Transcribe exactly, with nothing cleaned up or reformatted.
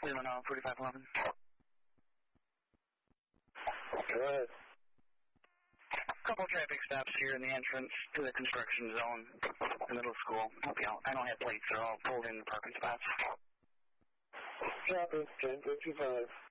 Leland on forty-five eleven. Go ahead. Couple traffic stops here in the entrance to the construction zone, the middle school. Help you out. I don't have plates. They're all pulled in the parking spots. Copy. ten fifty-five.